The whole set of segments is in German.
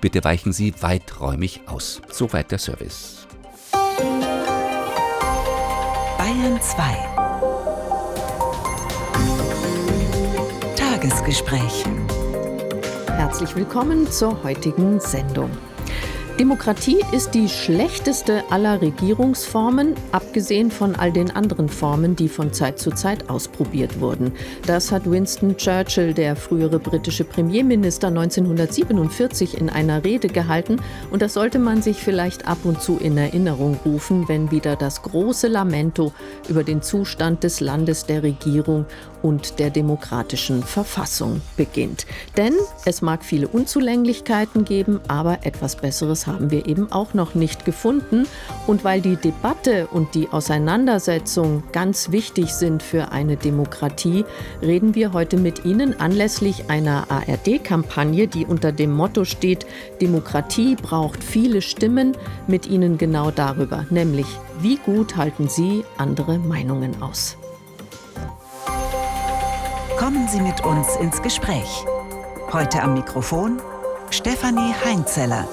Bitte weichen Sie weiträumig aus. Soweit der Service. Bayern 2. Tagesgespräch. Herzlich willkommen zur heutigen Sendung. Demokratie ist die schlechteste aller Regierungsformen, abgesehen von all den anderen Formen, die von Zeit zu Zeit ausprobiert wurden. Das hat Winston Churchill, der frühere britische Premierminister, 1947 in einer Rede gehalten. Und das sollte man sich vielleicht ab und zu in Erinnerung rufen, wenn wieder das große Lamento über den Zustand des Landes, der Regierung und der demokratischen Verfassung beginnt. Denn es mag viele Unzulänglichkeiten geben, aber etwas Besseres haben wir eben auch noch nicht gefunden. Und weil die Debatte und die Auseinandersetzung ganz wichtig sind für eine Demokratie, reden wir heute mit Ihnen anlässlich einer ARD-Kampagne, die unter dem Motto steht: Demokratie braucht viele Stimmen, mit Ihnen genau darüber, nämlich wie gut halten Sie andere Meinungen aus? Kommen Sie mit uns ins Gespräch. Heute am Mikrofon Stefanie Heinzeller.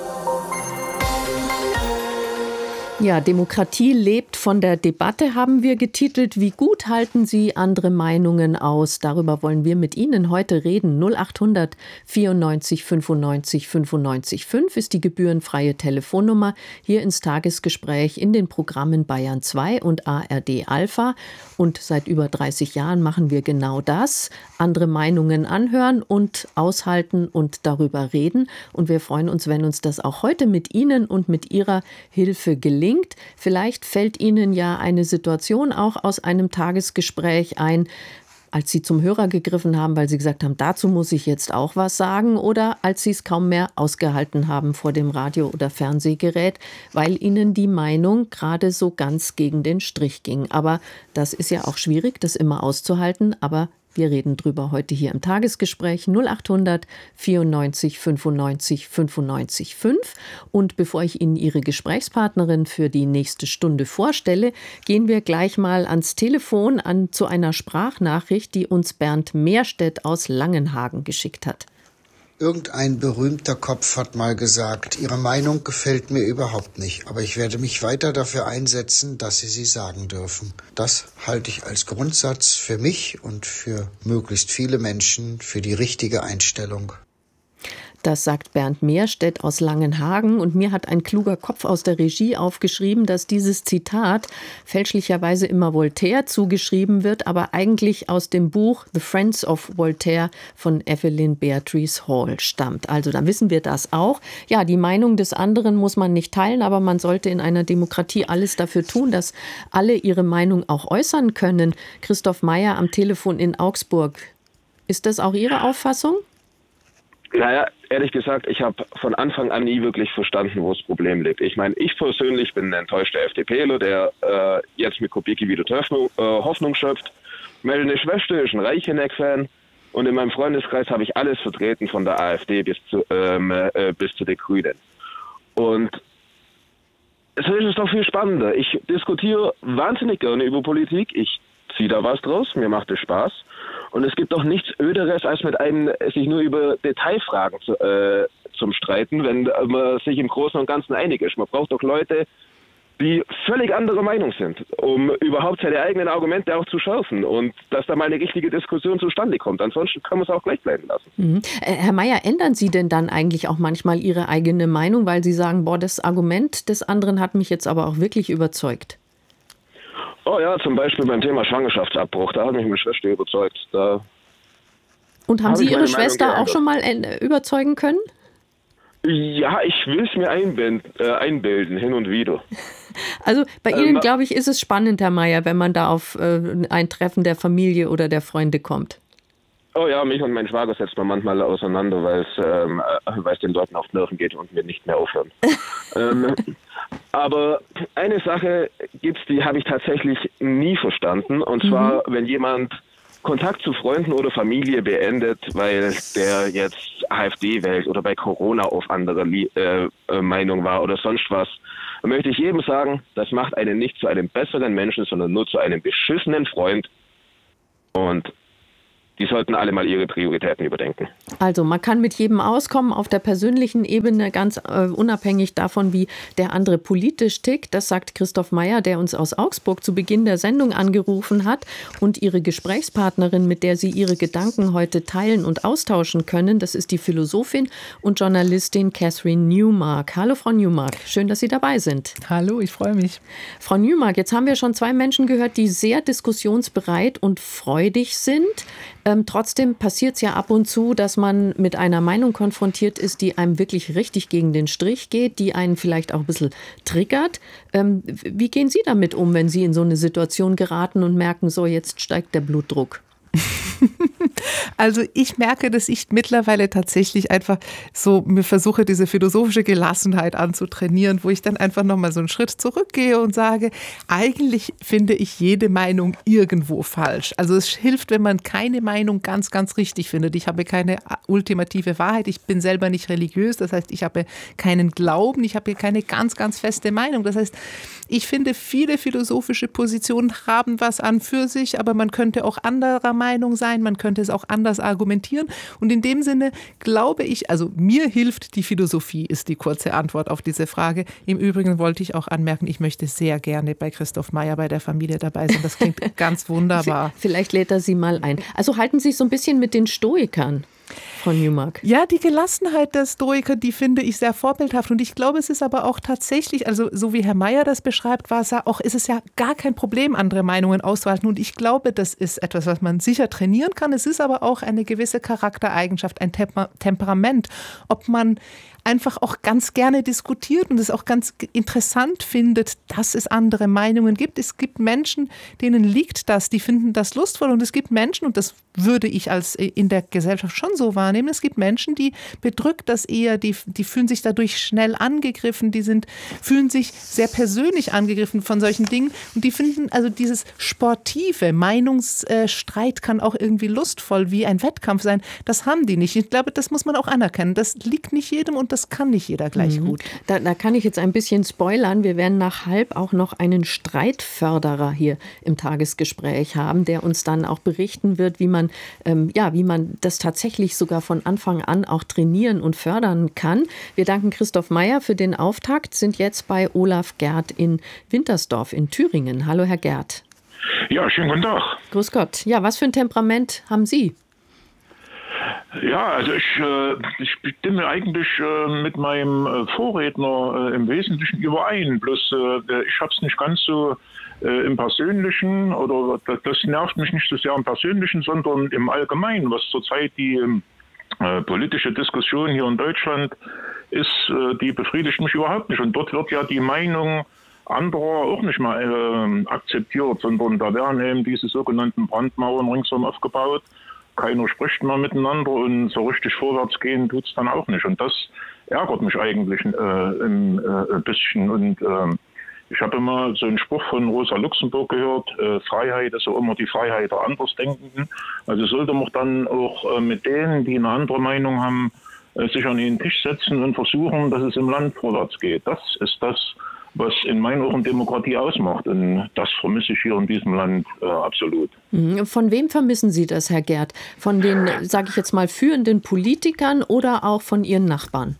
Ja, Demokratie lebt von der Debatte, haben wir getitelt. Wie gut halten Sie andere Meinungen aus? Darüber wollen wir mit Ihnen heute reden. 0800 94 95 95 5 ist die gebührenfreie Telefonnummer hier ins Tagesgespräch in den Programmen Bayern 2 und ARD Alpha. Und seit über 30 Jahren machen wir genau das: andere Meinungen anhören und aushalten und darüber reden. Und wir freuen uns, wenn uns das auch heute mit Ihnen und mit Ihrer Hilfe gelingt. Vielleicht fällt Ihnen ja eine Situation auch aus einem Tagesgespräch ein, als Sie zum Hörer gegriffen haben, weil Sie gesagt haben, dazu muss ich jetzt auch was sagen, oder als Sie es kaum mehr ausgehalten haben vor dem Radio- oder Fernsehgerät, weil Ihnen die Meinung gerade so ganz gegen den Strich ging. Aber das ist ja auch schwierig, das immer auszuhalten, aber wir reden drüber heute hier im Tagesgespräch 0800 94 95 95 5. Und bevor ich Ihnen Ihre Gesprächspartnerin für die nächste Stunde vorstelle, gehen wir gleich mal ans Telefon zu einer Sprachnachricht, die uns Bernd Mehrstedt aus Langenhagen geschickt hat. Irgendein berühmter Kopf hat mal gesagt, Ihre Meinung gefällt mir überhaupt nicht, aber ich werde mich weiter dafür einsetzen, dass Sie sie sagen dürfen. Das halte ich als Grundsatz für mich und für möglichst viele Menschen für die richtige Einstellung. Das sagt Bernd Mehrstedt aus Langenhagen. Und mir hat ein kluger Kopf aus der Regie aufgeschrieben, dass dieses Zitat fälschlicherweise immer Voltaire zugeschrieben wird, aber eigentlich aus dem Buch The Friends of Voltaire von Evelyn Beatrice Hall stammt. Also dann wissen wir das auch. Ja, die Meinung des anderen muss man nicht teilen, aber man sollte in einer Demokratie alles dafür tun, dass alle ihre Meinung auch äußern können. Christoph Meyer am Telefon in Augsburg. Ist das auch Ihre Auffassung? Naja, ehrlich gesagt, ich habe von Anfang an nie wirklich verstanden, wo das Problem liegt. Ich meine, ich persönlich bin ein enttäuschter FDPler, der jetzt mit Kubicki wieder Hoffnung schöpft. Meine Schwester ist ein Reichenegg-Fan und in meinem Freundeskreis habe ich alles vertreten, von der AfD bis zu den Grünen. Und so ist es doch viel spannender. Ich diskutiere wahnsinnig gerne über Politik. Ich ziehe da was draus, mir macht es Spaß. Und es gibt doch nichts Öderes, als mit einem sich nur über Detailfragen zum Streiten, wenn man sich im Großen und Ganzen einig ist. Man braucht doch Leute, die völlig anderer Meinung sind, um überhaupt seine eigenen Argumente auch zu schärfen und dass da mal eine richtige Diskussion zustande kommt. Ansonsten können wir es auch gleich bleiben lassen. Mhm. Herr Meyer, ändern Sie denn dann eigentlich auch manchmal Ihre eigene Meinung, weil Sie sagen, das Argument des anderen hat mich jetzt aber auch wirklich überzeugt? Oh ja, zum Beispiel beim Thema Schwangerschaftsabbruch, da hat mich meine Schwester überzeugt. Und haben Sie Ihre Schwester auch schon mal überzeugen können? Ja, ich will es mir einbilden, hin und wieder. Also bei Ihnen, glaube ich, ist es spannend, Herr Meyer, wenn man da auf ein Treffen der Familie oder der Freunde kommt. Oh ja, mich und meinen Schwager setzt man manchmal auseinander, weil es den Leuten auf Nerven geht und wir nicht mehr aufhören. Aber eine Sache gibt's, die habe ich tatsächlich nie verstanden. Und zwar, wenn jemand Kontakt zu Freunden oder Familie beendet, weil der jetzt AfD wählt oder bei Corona auf andere Meinung war oder sonst was, dann möchte ich jedem sagen, das macht einen nicht zu einem besseren Menschen, sondern nur zu einem beschissenen Freund. Und die sollten alle mal ihre Prioritäten überdenken. Also man kann mit jedem auskommen auf der persönlichen Ebene, ganz unabhängig davon, wie der andere politisch tickt. Das sagt Christoph Meyer, der uns aus Augsburg zu Beginn der Sendung angerufen hat. Und Ihre Gesprächspartnerin, mit der Sie Ihre Gedanken heute teilen und austauschen können, das ist die Philosophin und Journalistin Catherine Newmark. Hallo Frau Newmark, schön, dass Sie dabei sind. Hallo, ich freue mich. Frau Newmark, jetzt haben wir schon zwei Menschen gehört, die sehr diskussionsbereit und freudig sind. Trotzdem passiert es ja ab und zu, dass man mit einer Meinung konfrontiert ist, die einem wirklich richtig gegen den Strich geht, die einen vielleicht auch ein bisschen triggert. Wie gehen Sie damit um, wenn Sie in so eine Situation geraten und merken, so jetzt steigt der Blutdruck? Also ich merke, dass ich mittlerweile tatsächlich einfach so mir versuche, diese philosophische Gelassenheit anzutrainieren, wo ich dann einfach nochmal so einen Schritt zurückgehe und sage, eigentlich finde ich jede Meinung irgendwo falsch. Also es hilft, wenn man keine Meinung ganz, ganz richtig findet. Ich habe keine ultimative Wahrheit, ich bin selber nicht religiös, das heißt, ich habe keinen Glauben, ich habe keine ganz, ganz feste Meinung. Das heißt, ich finde, viele philosophische Positionen haben was an für sich, aber man könnte auch anderer Meinung sein, man könnte es auch anders argumentieren. Und in dem Sinne glaube ich, also mir hilft die Philosophie, ist die kurze Antwort auf diese Frage. Im Übrigen wollte ich auch anmerken, ich möchte sehr gerne bei Christoph Meyer bei der Familie dabei sein. Das klingt ganz wunderbar. Vielleicht lädt er Sie mal ein. Also halten Sie sich so ein bisschen mit den Stoikern, Frau Newmark. Ja, die Gelassenheit der Stoiker, die finde ich sehr vorbildhaft. Und ich glaube, es ist aber auch tatsächlich, also so wie Herr Meyer das beschreibt, ist es ja gar kein Problem, andere Meinungen auszuhalten. Und ich glaube, das ist etwas, was man sicher trainieren kann. Es ist aber auch eine gewisse Charaktereigenschaft, ein Temperament, ob man einfach auch ganz gerne diskutiert und es auch ganz interessant findet, dass es andere Meinungen gibt. Es gibt Menschen, denen liegt das, die finden das lustvoll, und es gibt Menschen, und das würde ich als in der Gesellschaft schon so wahrnehmen, es gibt Menschen, die bedrückt das eher, die fühlen sich dadurch schnell angegriffen, fühlen sich sehr persönlich angegriffen von solchen Dingen, und die finden also dieses sportive Meinungsstreit kann auch irgendwie lustvoll wie ein Wettkampf sein. Das haben die nicht. Ich glaube, das muss man auch anerkennen. Das liegt nicht jedem und das kann nicht jeder gleich gut. Da kann ich jetzt ein bisschen spoilern. Wir werden nach 12:30 auch noch einen Streitförderer hier im Tagesgespräch haben, der uns dann auch berichten wird, wie man das tatsächlich sogar von Anfang an auch trainieren und fördern kann. Wir danken Christoph Meyer für den Auftakt, sind jetzt bei Olaf Gerd in Wintersdorf in Thüringen. Hallo, Herr Gerd. Ja, schönen guten Tag. Grüß Gott. Ja, was für ein Temperament haben Sie? Ja, also ich stimme eigentlich mit meinem Vorredner im Wesentlichen überein. Bloß ich habe es nicht ganz so im Persönlichen, oder das nervt mich nicht so sehr im Persönlichen, sondern im Allgemeinen, was zurzeit die politische Diskussion hier in Deutschland ist, die befriedigt mich überhaupt nicht. Und dort wird ja die Meinung anderer auch nicht mal akzeptiert, sondern da werden eben diese sogenannten Brandmauern ringsum aufgebaut. Keiner spricht mehr miteinander und so richtig vorwärts gehen tut es dann auch nicht. Und das ärgert mich eigentlich ein bisschen. Und ich habe immer so einen Spruch von Rosa Luxemburg gehört, Freiheit ist ja immer die Freiheit der Andersdenkenden. Also sollte man dann auch mit denen, die eine andere Meinung haben, sich an den Tisch setzen und versuchen, dass es im Land vorwärts geht. Das ist das, was in meinen Augen Demokratie ausmacht. Und das vermisse ich hier in diesem Land absolut. Von wem vermissen Sie das, Herr Gerd? Von den, sage ich jetzt mal, führenden Politikern oder auch von Ihren Nachbarn?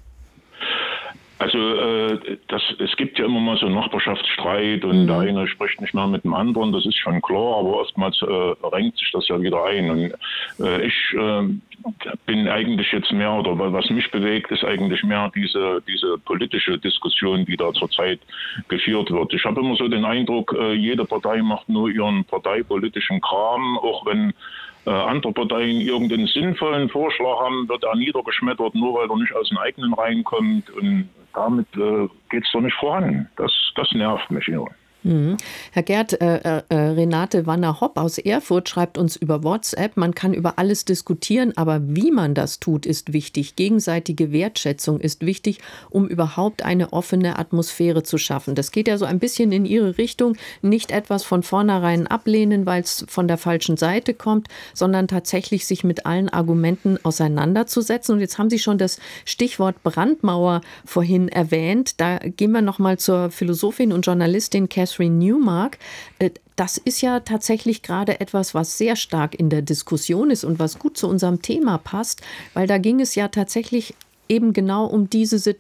Also es gibt ja immer mal so einen Nachbarschaftsstreit und der eine spricht nicht mehr mit dem anderen, das ist schon klar, aber oftmals renkt sich das ja wieder ein. Und ich bin eigentlich jetzt mehr, oder was mich bewegt, ist eigentlich mehr diese politische Diskussion, die da zurzeit geführt wird. Ich habe immer so den Eindruck, jede Partei macht nur ihren parteipolitischen Kram, auch wenn andere Parteien irgendeinen sinnvollen Vorschlag haben, wird er niedergeschmettert, nur weil er nicht aus den eigenen Reihen kommt. Und damit geht es doch nicht voran. Das nervt mich immer. Herr Gerd, Renate Wanner-Hopp aus Erfurt schreibt uns über WhatsApp, man kann über alles diskutieren, aber wie man das tut, ist wichtig. Gegenseitige Wertschätzung ist wichtig, um überhaupt eine offene Atmosphäre zu schaffen. Das geht ja so ein bisschen in Ihre Richtung, nicht etwas von vornherein ablehnen, weil es von der falschen Seite kommt, sondern tatsächlich sich mit allen Argumenten auseinanderzusetzen. Und jetzt haben Sie schon das Stichwort Brandmauer vorhin erwähnt. Da gehen wir nochmal zur Philosophin und Journalistin Catherine Catherine Newmark. Das ist ja tatsächlich gerade etwas, was sehr stark in der Diskussion ist und was gut zu unserem Thema passt, weil da ging es ja tatsächlich eben genau um diese Situation.